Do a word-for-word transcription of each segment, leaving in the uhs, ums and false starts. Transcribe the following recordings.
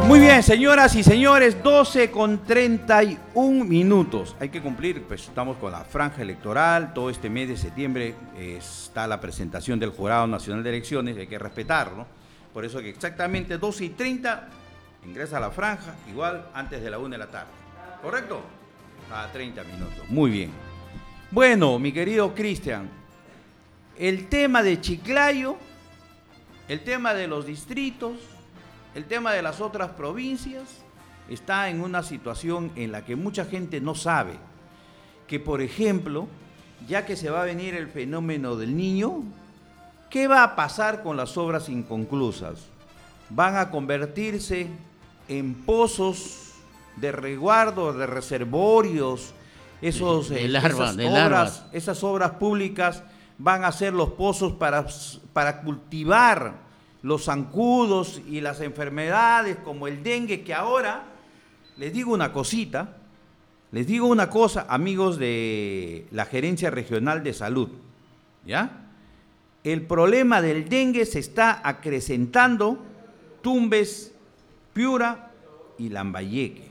Muy bien, señoras y señores, doce con treinta y un minutos. Hay que cumplir, pues estamos con la franja electoral. Todo este mes de septiembre eh, está la presentación del Jurado Nacional de Elecciones, hay que respetarlo. Por eso que exactamente doce y treinta ingresa a la franja, igual antes de la una de la tarde. ¿Correcto? A treinta minutos. Muy bien. Bueno, mi querido Cristian, el tema de Chiclayo, el tema de los distritos, el tema de las otras provincias está en una situación en la que mucha gente no sabe que, por ejemplo, ya que se va a venir el fenómeno del Niño, ¿qué va a pasar con las obras inconclusas? Van a convertirse en pozos de resguardo, de reservorios, esos, de, de eh, larva, esas, de obras, larvas. esas obras públicas van a ser los pozos para, para cultivar los zancudos y las enfermedades como el dengue, que ahora, les digo una cosita, les digo una cosa, amigos de la Gerencia Regional de Salud, ¿ya? El problema del dengue se está acrecentando Tumbes, Piura y Lambayeque.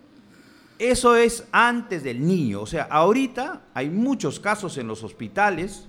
Eso es antes del Niño, o sea, ahorita hay muchos casos en los hospitales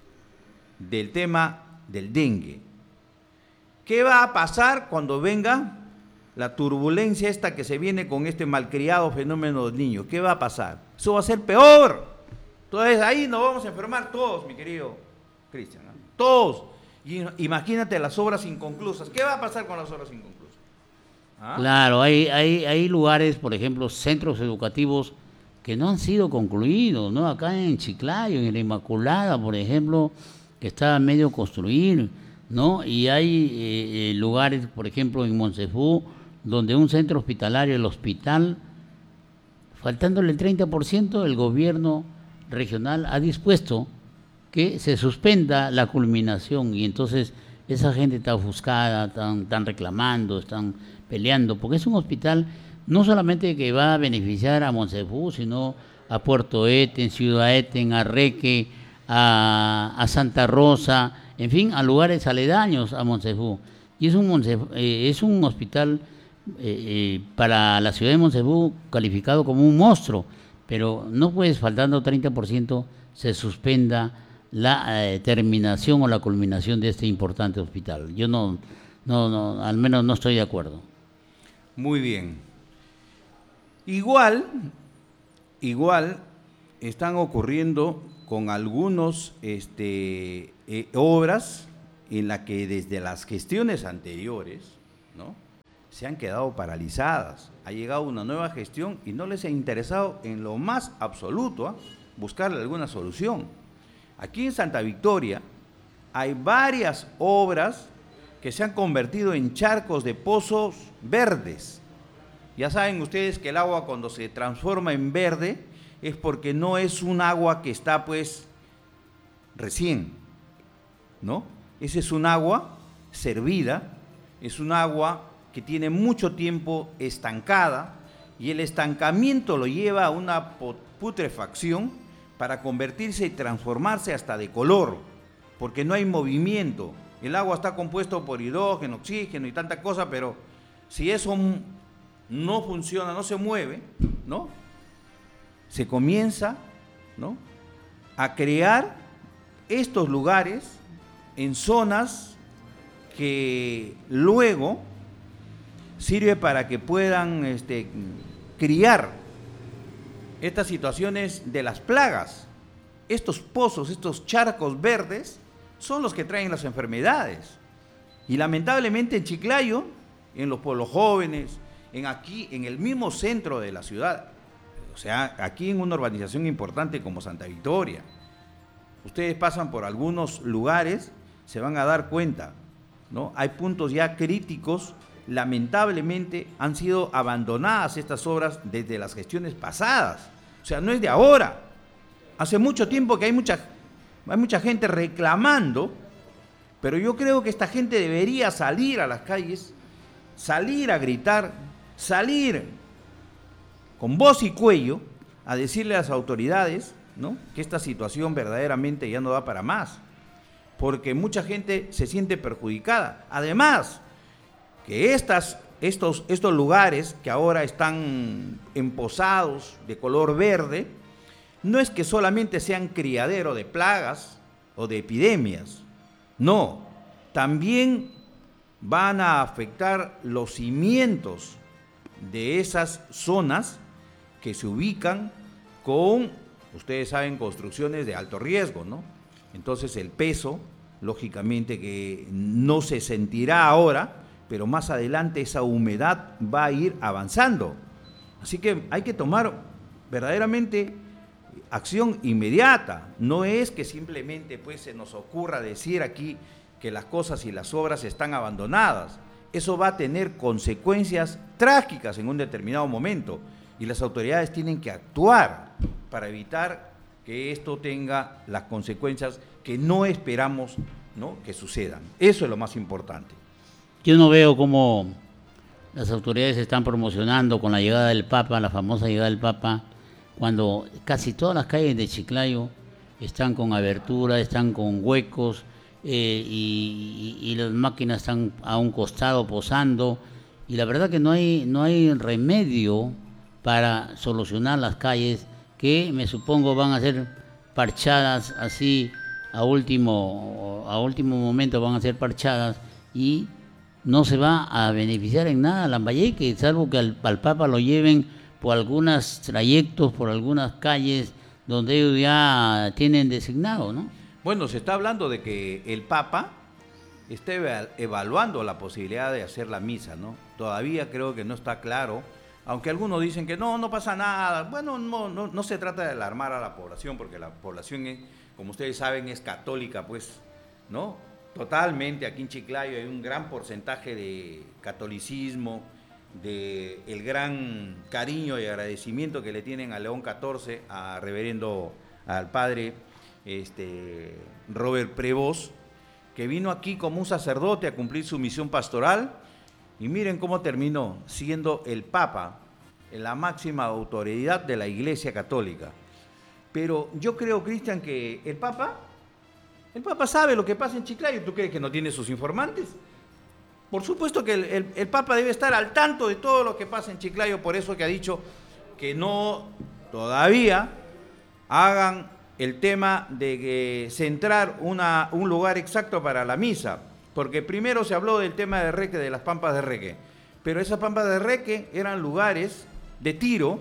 del tema del dengue. ¿Qué va a pasar cuando venga la turbulencia esta que se viene con este malcriado fenómeno del Niño? ¿Qué va a pasar? Eso va a ser peor. Entonces ahí nos vamos a enfermar todos, mi querido Cristian, ¿no? Todos. Y imagínate las obras inconclusas. ¿Qué va a pasar con las obras inconclusas? ¿Ah? Claro, hay, hay, hay lugares, por ejemplo, centros educativos que no han sido concluidos, ¿no? Acá en Chiclayo, en la Inmaculada, por ejemplo, que está a medio construir, ¿no? Y hay eh, lugares, por ejemplo, en Moncefú, donde un centro hospitalario, el hospital, faltándole el treinta por ciento, el gobierno regional ha dispuesto que se suspenda la culminación, y entonces esa gente está ofuscada, están, están reclamando, están peleando, porque es un hospital no solamente que va a beneficiar a Moncefú, sino a Puerto Eten, Ciudad Eten, a Reque, a, a Santa Rosa, en fin, a lugares aledaños a Moncefú. Y es un, Moncefú, eh, es un hospital eh, eh, para la ciudad de Moncefú calificado como un monstruo, pero no puedes, faltando treinta por ciento, se suspenda la eh, terminación o la culminación de este importante hospital. Yo no, no, no, al menos no estoy de acuerdo. Muy bien. Igual, igual están ocurriendo con algunos este, eh, obras en las que desde las gestiones anteriores, ¿no?, se han quedado paralizadas. Ha llegado una nueva gestión y no les ha interesado en lo más absoluto, ¿eh?, buscarle alguna solución. Aquí en Santa Victoria hay varias obras que se han convertido en charcos de pozos verdes. Ya saben ustedes que el agua, cuando se transforma en verde, es porque no es un agua que está pues recién, ¿no? Ese es un agua servida, es un agua que tiene mucho tiempo estancada, y el estancamiento lo lleva a una putrefacción para convertirse y transformarse hasta de color, porque no hay movimiento. El agua está compuesto por hidrógeno, oxígeno y tanta cosa, pero si eso no funciona, no se mueve, ¿no?, se comienza, ¿no?, a crear estos lugares en zonas que luego sirve para que puedan este, criar estas situaciones de las plagas. Estos pozos, estos charcos verdes son los que traen las enfermedades. Y lamentablemente en Chiclayo, en los pueblos jóvenes, en aquí, en el mismo centro de la ciudad, o sea, aquí en una urbanización importante como Santa Victoria, ustedes pasan por algunos lugares, se van a dar cuenta, ¿no? Hay puntos ya críticos. Lamentablemente han sido abandonadas estas obras desde las gestiones pasadas. O sea, no es de ahora. Hace mucho tiempo que hay mucha, hay mucha gente reclamando, pero yo creo que esta gente debería salir a las calles, salir a gritar, salir con voz y cuello a decirle a las autoridades, ¿no?, que esta situación verdaderamente ya no da para más, porque mucha gente se siente perjudicada. Además, que estas estos, estos lugares que ahora están emposados de color verde, no es que solamente sean criadero de plagas o de epidemias, no, también van a afectar los cimientos de esas zonas que se ubican con, ustedes saben, construcciones de alto riesgo, ¿no? Entonces el peso, lógicamente que no se sentirá ahora, pero más adelante esa humedad va a ir avanzando. Así que hay que tomar verdaderamente acción inmediata. No es que simplemente pues se nos ocurra decir aquí que las cosas y las obras están abandonadas. Eso va a tener consecuencias trágicas en un determinado momento y las autoridades tienen que actuar para evitar que esto tenga las consecuencias que no esperamos, ¿no?, que sucedan. Eso es lo más importante. Yo no veo cómo las autoridades están promocionando con la llegada del Papa, la famosa llegada del Papa, cuando casi todas las calles de Chiclayo están con abertura, están con huecos, eh, y, y, y las máquinas están a un costado posando, y la verdad que no hay, no hay remedio para solucionar las calles, que me supongo van a ser parchadas así a último, a último momento van a ser parchadas, y no se va a beneficiar en nada a Lambayeque, salvo que al, al Papa lo lleven por algunos trayectos, por algunas calles donde ellos ya tienen designado, ¿no? Bueno, se está hablando de que el Papa está evaluando la posibilidad de hacer la misa, ¿no? Todavía creo que no está claro, aunque algunos dicen que no, no pasa nada. Bueno, no, no, no se trata de alarmar a la población, porque la población, es, como ustedes saben, es católica, pues, ¿no? Totalmente, aquí en Chiclayo hay un gran porcentaje de catolicismo, de el gran cariño y agradecimiento que le tienen a León catorce, a reverendo, al padre este, Robert Prevost, que vino aquí como un sacerdote a cumplir su misión pastoral, y miren cómo terminó siendo el Papa, la máxima autoridad de la Iglesia Católica. Pero yo creo, Cristian, que el Papa, el Papa sabe lo que pasa en Chiclayo. ¿Tú crees que no tiene sus informantes? Por supuesto que el, el, el Papa debe estar al tanto de todo lo que pasa en Chiclayo, por eso que ha dicho que no todavía hagan el tema de que centrar una, un lugar exacto para la misa, porque primero se habló del tema de Reque, de las Pampas de Reque, pero esas Pampas de Reque eran lugares de tiro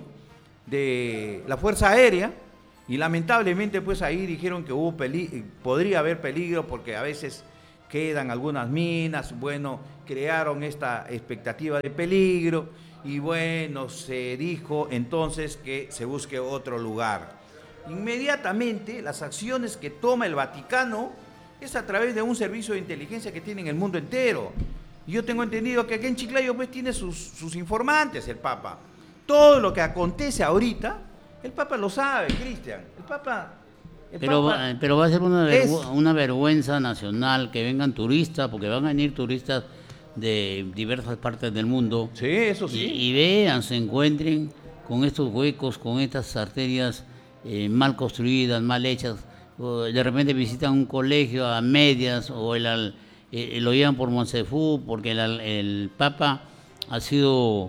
de la Fuerza Aérea, y lamentablemente pues ahí dijeron que hubo peli- podría haber peligro porque a veces quedan algunas minas. Bueno, crearon esta expectativa de peligro y bueno, se dijo entonces que se busque otro lugar. Inmediatamente las acciones que toma el Vaticano es a través de un servicio de inteligencia que tiene en el mundo entero. Y yo tengo entendido que aquí en Chiclayo pues tiene sus, sus informantes el Papa. Todo lo que acontece ahorita, el Papa lo sabe, Cristian. El Papa... El pero, Papa pero va a ser una, vergü es... una vergüenza nacional que vengan turistas, porque van a venir turistas de diversas partes del mundo. Sí, eso sí. Y, y vean, se encuentren con estos huecos, con estas arterias eh, mal construidas, mal hechas. O de repente visitan un colegio a medias o el, el, el, lo llevan por Monsefú, porque el, el Papa ha sido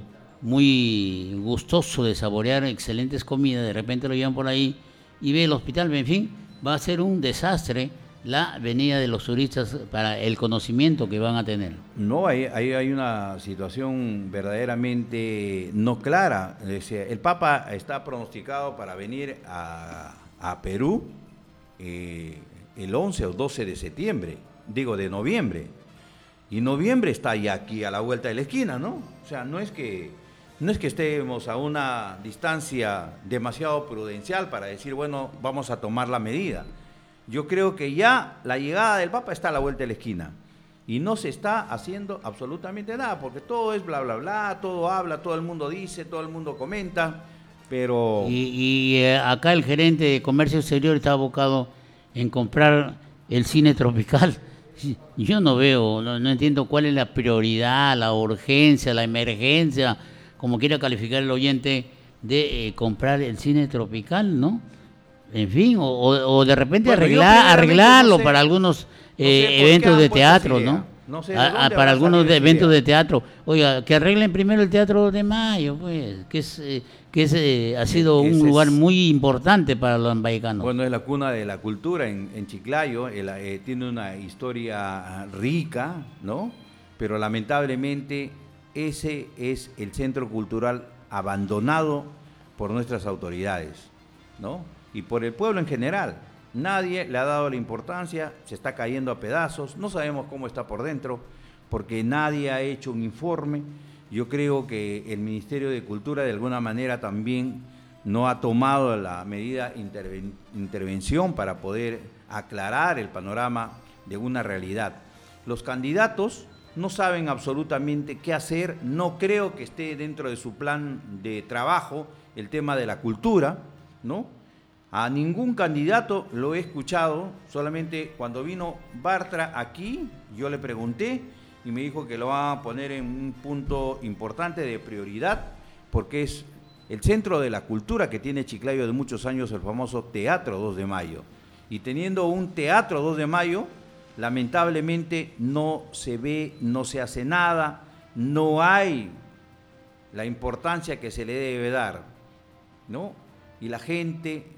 muy gustoso de saborear excelentes comidas, de repente lo llevan por ahí y ve el hospital. En fin, va a ser un desastre la venida de los turistas para el conocimiento que van a tener. No, ahí, ahí hay una situación verdaderamente no clara. El Papa está pronosticado para venir a, a Perú eh, el once o doce de septiembre, digo de noviembre, y noviembre está ya aquí a la vuelta de la esquina, ¿no? O sea, no es que, no es que estemos a una distancia demasiado prudencial para decir, bueno, vamos a tomar la medida. Yo creo que ya la llegada del Papa está a la vuelta de la esquina y no se está haciendo absolutamente nada, porque todo es bla, bla, bla, todo habla, todo el mundo dice, todo el mundo comenta, pero... Y, y eh, acá el gerente de Comercio Exterior está abocado en comprar el cine tropical. Yo no veo, no, no entiendo cuál es la prioridad, la urgencia, la emergencia, como quiera calificar el oyente, de eh, comprar el cine tropical, ¿no? En fin, o, o de repente bueno, arreglar, arreglarlo no sé, para algunos eh, no sé eventos de teatro, ¿no? No sé de A- a- dónde para habrá algunos salido de esa eventos idea. de teatro. Oiga, que arreglen primero el Teatro dos de Mayo, pues, que es eh, que es, eh, ha sido E- un ese lugar es- muy importante para los vallecanos. Bueno, es la cuna de la cultura en, en Chiclayo, el- eh, tiene una historia rica, ¿no? Pero lamentablemente ese es el centro cultural abandonado por nuestras autoridades, ¿no? Y por el pueblo en general. Nadie le ha dado la importancia, se está cayendo a pedazos, no sabemos cómo está por dentro, porque nadie ha hecho un informe. Yo creo que el Ministerio de Cultura de alguna manera también no ha tomado la medida interven- intervención para poder aclarar el panorama de una realidad. Los candidatos no saben absolutamente qué hacer, no creo que esté dentro de su plan de trabajo el tema de la cultura, ¿no? A ningún candidato lo he escuchado, solamente cuando vino Bartra aquí, yo le pregunté y me dijo que lo van a poner en un punto importante de prioridad, porque es el centro de la cultura que tiene Chiclayo de muchos años, el famoso Teatro dos de Mayo. Y teniendo un Teatro dos de Mayo, lamentablemente no se ve, no se hace nada, no hay la importancia que se le debe dar, ¿no? Y la gente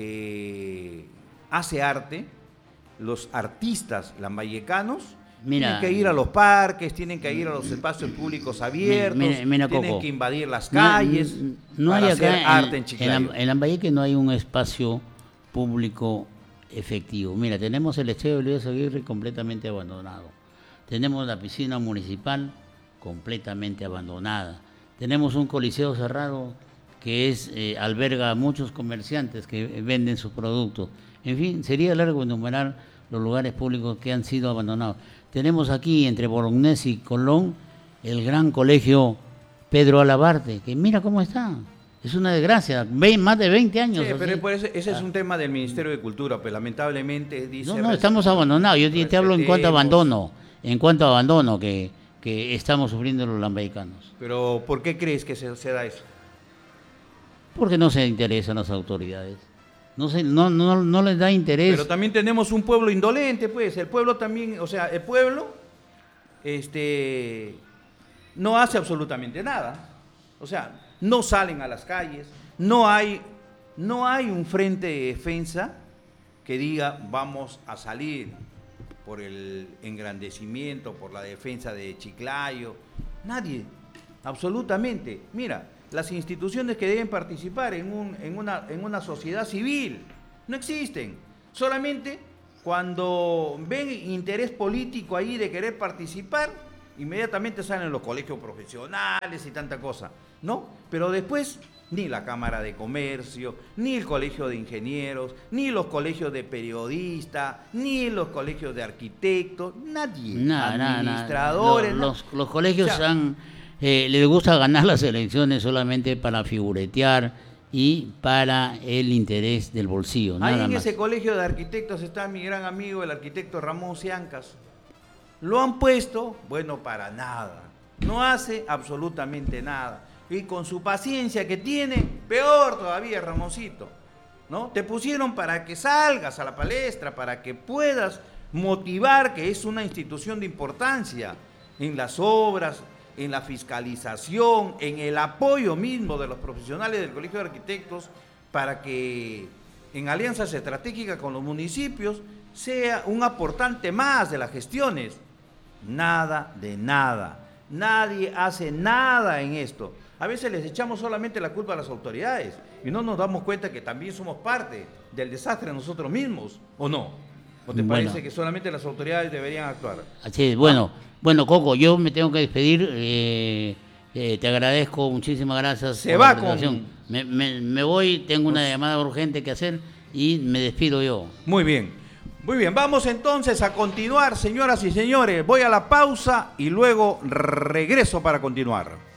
que hace arte, los artistas lambayecanos, Mira, tienen que ir a los parques, tienen que ir a los espacios públicos abiertos, mira, mira, tienen Coco, que invadir las no- calles no para hay hacer acá en- arte en en, Chiclayo. Lam- en Lambayeque no hay un espacio público efectivo. Mira, tenemos el Estadio Luis Aguirre completamente abandonado. Tenemos la piscina municipal completamente abandonada. Tenemos un coliseo cerrado que es eh, alberga a muchos comerciantes que eh, venden sus productos. En fin, sería largo enumerar los lugares públicos que han sido abandonados. Tenemos aquí, entre Bolognesi y Colón, el gran colegio Pedro Alabarte, que mira cómo está. Es una desgracia, Ve- más de veinte años. Sí, pero así. por eso- ese es un tema del Ministerio de Cultura, pues lamentablemente dice... No, no, estamos abandonados. Yo te, te hablo en cuanto a respetemos. abandono, en cuanto a abandono que, que estamos sufriendo los lambayecanos. Pero ¿por qué crees que se, se da eso? Porque no se interesan las autoridades. No, se, no, no, no les da interés. Pero también tenemos un pueblo indolente, pues. El pueblo también, o sea, el pueblo este, no hace absolutamente nada. O sea, no salen a las calles, no hay, no hay un frente de defensa que diga vamos a salir por el engrandecimiento, por la defensa de Chiclayo. Nadie, absolutamente. Mira, las instituciones que deben participar en, un, en, una, en una sociedad civil no existen. Solamente cuando ven interés político ahí de querer participar, inmediatamente salen los colegios profesionales y tanta cosa, ¿no? Pero después ni la Cámara de Comercio, ni el Colegio de Ingenieros, ni los colegios de periodistas, ni los colegios de arquitectos, nadie, Nada, nada, nada. administradores, Los, nada. los, los colegios O sea, han, eh, les gusta ganar las elecciones solamente para figuretear y para el interés del bolsillo. ahí Nada en más. ese colegio de arquitectos está mi gran amigo, el arquitecto Ramón Ciancas. Lo han puesto, bueno, para nada. No hace absolutamente nada. Y con su paciencia que tiene, peor todavía, Ramoncito, ¿no? Te pusieron para que salgas a la palestra, para que puedas motivar que es una institución de importancia en las obras, en la fiscalización, en el apoyo mismo de los profesionales del Colegio de Arquitectos, para que en alianzas estratégicas con los municipios sea un aportante más de las gestiones. Nada de nada. Nadie hace nada en esto. A veces les echamos solamente la culpa a las autoridades y no nos damos cuenta que también somos parte del desastre nosotros mismos, ¿o no? ¿O te Bueno. parece que solamente las autoridades deberían actuar? Así es, bueno, bueno, Coco, yo me tengo que despedir. eh, eh, te agradezco, muchísimas gracias. Se por va la presentación. con- Me, me- me voy, tengo una Pues- llamada urgente que hacer y me despido yo. Muy bien, muy bien. Vamos entonces a continuar, señoras y señores. Voy a la pausa y luego regreso para continuar.